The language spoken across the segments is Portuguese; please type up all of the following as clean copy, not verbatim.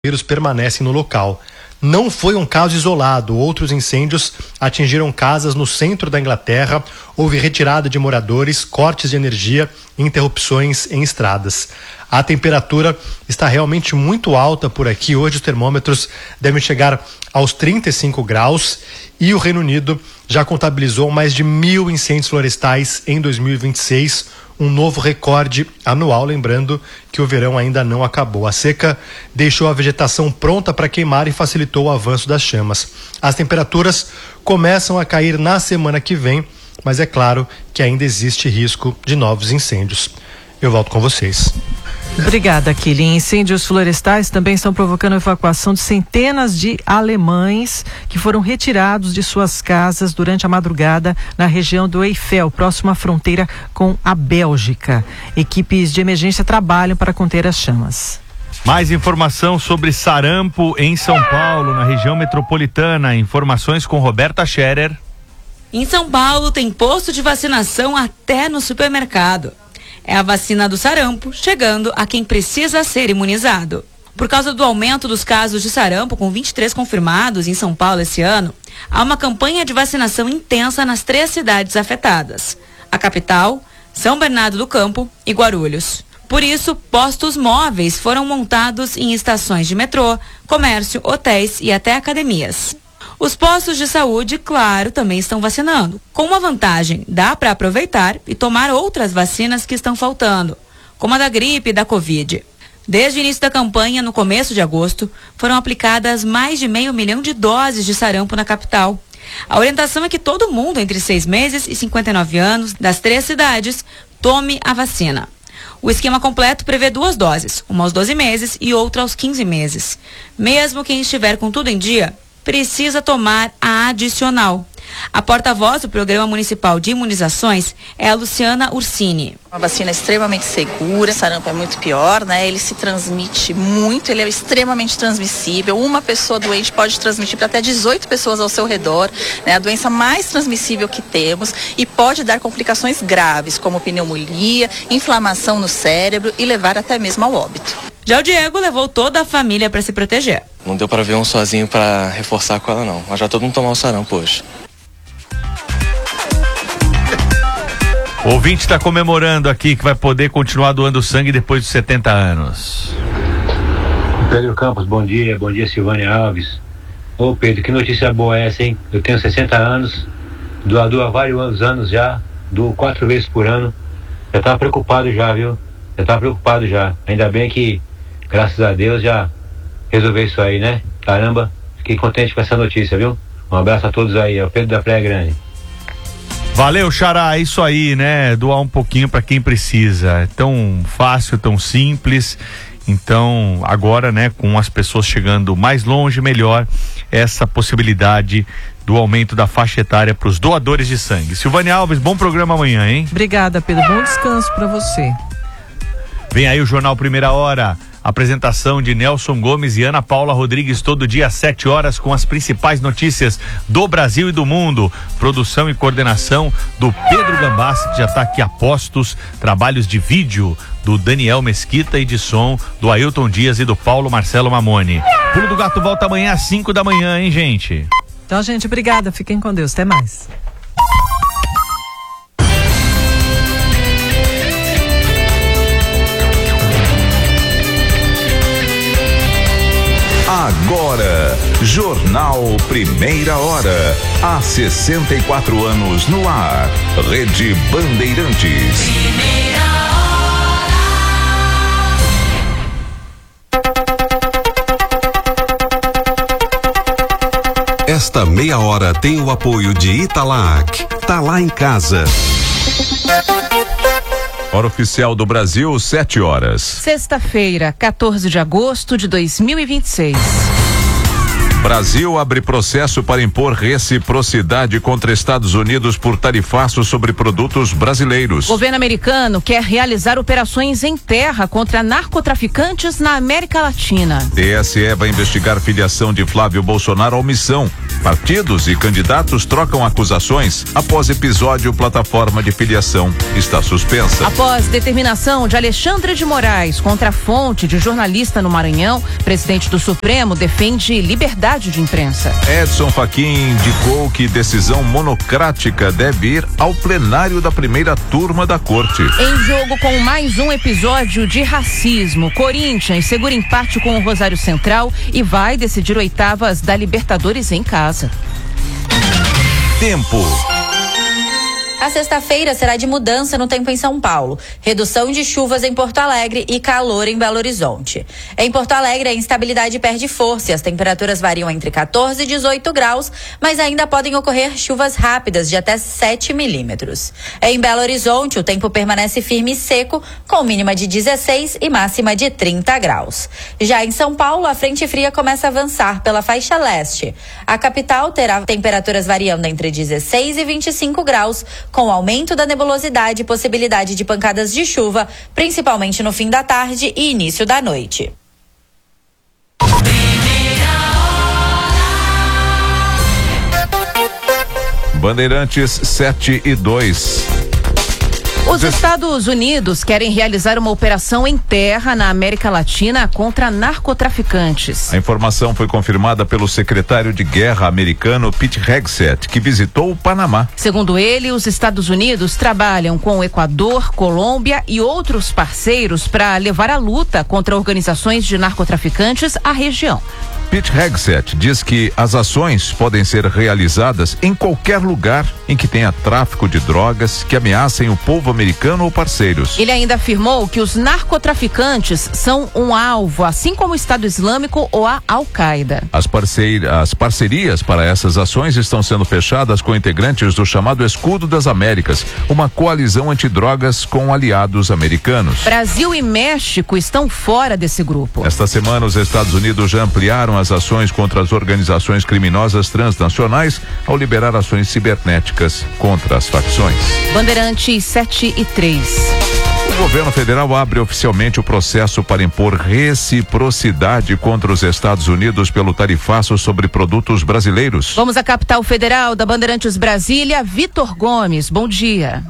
bombeiros permanecem no local. Não foi um caso isolado. Outros incêndios atingiram casas no centro da Inglaterra. Houve retirada de moradores, cortes de energia e interrupções em estradas. A temperatura está realmente muito alta por aqui. Hoje os termômetros devem chegar aos 35 graus e o Reino Unido já contabilizou mais de 1.000 incêndios florestais em 2026. Um novo recorde anual, lembrando que o verão ainda não acabou. A seca deixou a vegetação pronta para queimar e facilitou o avanço das chamas. As temperaturas começam a cair na semana que vem, mas é claro que ainda existe risco de novos incêndios. Eu volto com vocês. Obrigada, Kili. Incêndios florestais também estão provocando a evacuação de centenas de alemães que foram retirados de suas casas durante a madrugada na região do Eifel, próximo à fronteira com a Bélgica. Equipes de emergência trabalham para conter as chamas. Mais informação sobre sarampo em São Paulo, na região metropolitana. Informações com Roberta Scherer. Em São Paulo tem posto de vacinação até no supermercado. É a vacina do sarampo chegando a quem precisa ser imunizado. Por causa do aumento dos casos de sarampo, com 23 confirmados em São Paulo esse ano, há uma campanha de vacinação intensa nas 3 cidades afetadas: a capital, São Bernardo do Campo e Guarulhos. Por isso, postos móveis foram montados em estações de metrô, comércio, hotéis e até academias. Os postos de saúde, claro, também estão vacinando. Com uma vantagem, dá para aproveitar e tomar outras vacinas que estão faltando, como a da gripe e da Covid. Desde o início da campanha, no começo de agosto, foram aplicadas mais de 500 mil de doses de sarampo na capital. A orientação é que todo mundo entre 6 meses e 59 anos, das 3 cidades, tome a vacina. O esquema completo prevê 2 doses, uma aos 12 meses e outra aos 15 meses. Mesmo quem estiver com tudo em dia, precisa tomar a adicional. A porta-voz do Programa Municipal de Imunizações é a Luciana Ursini. Uma vacina extremamente segura, sarampo é muito pior, né? Ele se transmite muito, ele é extremamente transmissível. Uma pessoa doente pode transmitir para até 18 pessoas ao seu redor, né? A doença mais transmissível que temos e pode dar complicações graves, como pneumonia, inflamação no cérebro e levar até mesmo ao óbito. Já o Diego levou toda a família para se proteger. Não deu para ver um sozinho para reforçar com ela não, mas já todo mundo tomou o sarampo hoje. O ouvinte está comemorando aqui que vai poder continuar doando sangue depois dos 70 anos. Pedro Campos, bom dia Silvânia Alves. Ô Pedro, que notícia boa é essa, hein? Eu tenho 60 anos, doador há vários anos já, dou 4 vezes por ano. Já estava preocupado já, viu? Ainda bem que, graças a Deus, já resolveu isso aí, né? Caramba, fiquei contente com essa notícia, viu? Um abraço a todos aí, é o Pedro da Praia Grande. Valeu, Xará, é isso aí, né? Doar um pouquinho para quem precisa. É tão fácil, tão simples. Então, agora, né, com as pessoas chegando mais longe, melhor essa possibilidade do aumento da faixa etária para os doadores de sangue. Silvânia Alves, bom programa amanhã, hein? Obrigada, Pedro. Bom descanso para você. Vem aí o Jornal Primeira Hora. Apresentação de Nelson Gomes e Ana Paula Rodrigues, todo dia às 7 horas, com as principais notícias do Brasil e do mundo. Produção e coordenação do Pedro Gambassi, que já está aqui a postos. Trabalhos de vídeo do Daniel Mesquita e de som do Ailton Dias e do Paulo Marcelo Mamoni. Pulo do Gato volta amanhã às 5 da manhã, hein, gente? Então, gente, obrigada. Fiquem com Deus. Até mais. Agora, Jornal Primeira Hora, há 64 anos no ar, Rede Bandeirantes. Primeira hora. Esta meia hora tem o apoio de Italac. Tá lá em casa. Hora oficial do Brasil, 7 horas. Sexta-feira, 14 de agosto de 2026. Brasil abre processo para impor reciprocidade contra Estados Unidos por tarifaço sobre produtos brasileiros. O governo americano quer realizar operações em terra contra narcotraficantes na América Latina. TSE vai investigar filiação de Flávio Bolsonaro à omissão. Partidos e candidatos trocam acusações após episódio. Plataforma de filiação está suspensa. Após determinação de Alexandre de Moraes contra a fonte de jornalista no Maranhão, presidente do Supremo defende liberdade de imprensa. Edson Fachin indicou que decisão monocrática deve ir ao plenário da primeira turma da corte. Em jogo com mais um episódio de racismo, Corinthians segura empate com o Rosário Central e vai decidir oitavas da Libertadores em casa. Tempo. A sexta-feira será de mudança no tempo em São Paulo, redução de chuvas em Porto Alegre e calor em Belo Horizonte. Em Porto Alegre, a instabilidade perde força e as temperaturas variam entre 14 e 18 graus, mas ainda podem ocorrer chuvas rápidas de até 7 milímetros. Em Belo Horizonte, o tempo permanece firme e seco, com mínima de 16 e máxima de 30 graus. Já em São Paulo, a frente fria começa a avançar pela faixa leste. A capital terá temperaturas variando entre 16 e 25 graus, com aumento da nebulosidade e possibilidade de pancadas de chuva, principalmente no fim da tarde e início da noite. Bandeirantes 7:02. Os Estados Unidos querem realizar uma operação em terra na América Latina contra narcotraficantes. A informação foi confirmada pelo secretário de Guerra americano Pete Hegseth, que visitou o Panamá. Segundo ele, os Estados Unidos trabalham com o Equador, Colômbia e outros parceiros para levar a luta contra organizações de narcotraficantes à região. Pete Hegseth diz que as ações podem ser realizadas em qualquer lugar em que tenha tráfico de drogas que ameacem o povo americano ou parceiros. Ele ainda afirmou que os narcotraficantes são um alvo, assim como o Estado Islâmico ou a Al-Qaeda. As parcerias para essas ações estão sendo fechadas com integrantes do chamado Escudo das Américas, uma coalizão antidrogas com aliados americanos. Brasil e México estão fora desse grupo. Esta semana, os Estados Unidos já ampliaram as ações contra as organizações criminosas transnacionais ao liberar ações cibernéticas contra as facções. Bandeirantes 7:03. O governo federal abre oficialmente o processo para impor reciprocidade contra os Estados Unidos pelo tarifaço sobre produtos brasileiros. Vamos à capital federal da Bandeirantes Brasília, Vitor Gomes. Bom dia.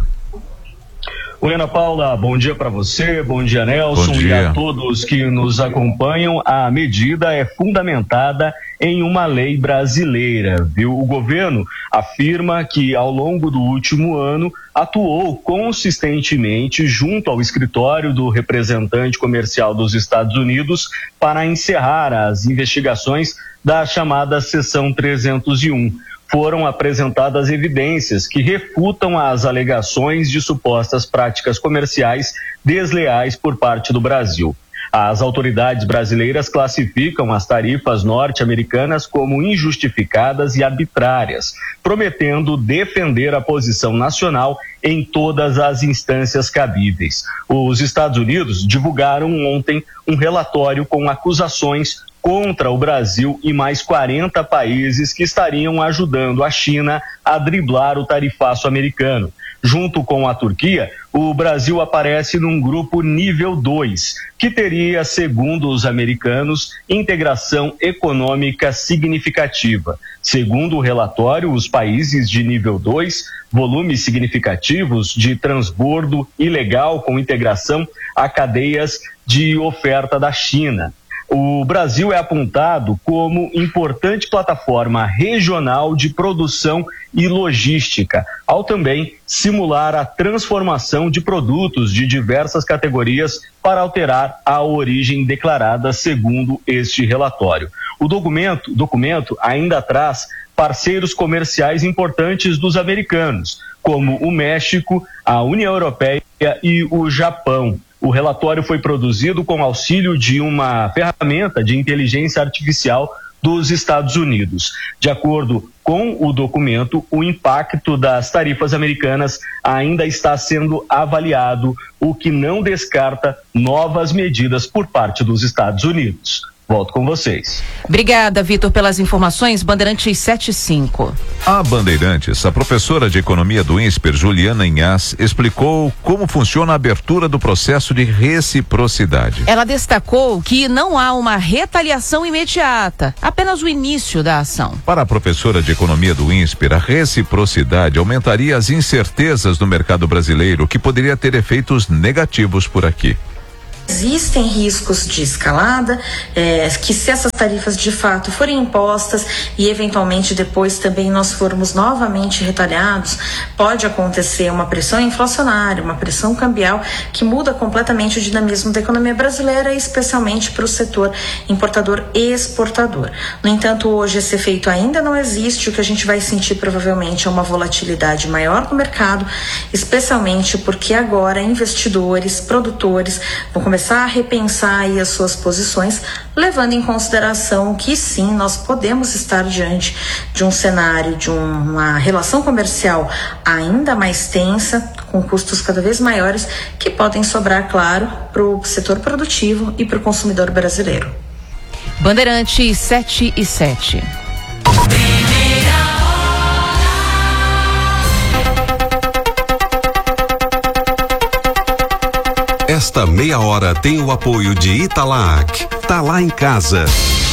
Oi, Ana Paula, bom dia para você, bom dia, Nelson, e a todos que nos acompanham. A medida é fundamentada em uma lei brasileira, viu? O governo afirma que ao longo do último ano atuou consistentemente junto ao escritório do representante comercial dos Estados Unidos para encerrar as investigações da chamada Seção 301. Foram apresentadas evidências que refutam as alegações de supostas práticas comerciais desleais por parte do Brasil. As autoridades brasileiras classificam as tarifas norte-americanas como injustificadas e arbitrárias, prometendo defender a posição nacional em todas as instâncias cabíveis. Os Estados Unidos divulgaram ontem um relatório com acusações contra o Brasil e mais 40 países que estariam ajudando a China a driblar o tarifaço americano. Junto com a Turquia, o Brasil aparece num grupo nível 2, que teria, segundo os americanos, integração econômica significativa. Segundo o relatório, os países de nível 2, volumes significativos de transbordo ilegal com integração a cadeias de oferta da China. O Brasil é apontado como importante plataforma regional de produção e logística, ao também simular a transformação de produtos de diversas categorias para alterar a origem declarada, segundo este relatório. O documento ainda traz parceiros comerciais importantes dos americanos, como o México, a União Europeia e o Japão. O relatório foi produzido com auxílio de uma ferramenta de inteligência artificial dos Estados Unidos. De acordo com o documento, o impacto das tarifas americanas ainda está sendo avaliado, o que não descarta novas medidas por parte dos Estados Unidos. Volto com vocês. Obrigada, Vitor, pelas informações. Bandeirantes 75. A Bandeirantes, a professora de economia do INSPER, Juliana Inhas, explicou como funciona a abertura do processo de reciprocidade. Ela destacou que não há uma retaliação imediata, apenas o início da ação. Para a professora de economia do INSPER, a reciprocidade aumentaria as incertezas no mercado brasileiro, que poderia ter efeitos negativos por aqui. Existem riscos de escalada, que se essas tarifas de fato forem impostas e eventualmente depois também nós formos novamente retalhados, pode acontecer uma pressão inflacionária, uma pressão cambial que muda completamente o dinamismo da economia brasileira, especialmente para o setor importador e exportador. No entanto, hoje esse efeito ainda não existe. O que a gente vai sentir provavelmente é uma volatilidade maior no mercado, especialmente porque agora investidores, produtores vão começar a repensar aí as suas posições, levando em consideração que sim, nós podemos estar diante de um cenário de uma relação comercial ainda mais tensa, com custos cada vez maiores, que podem sobrar, claro, para o setor produtivo e para o consumidor brasileiro. Bandeirantes 7 e 7. Esta meia hora tem o apoio de Italac. Tá lá em casa.